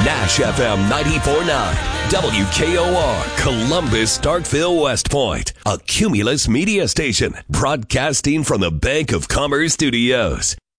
Nash FM 94.9, WKOR, Columbus, Starkville, West Point, a Cumulus media station broadcasting from the Bank of Commerce Studios.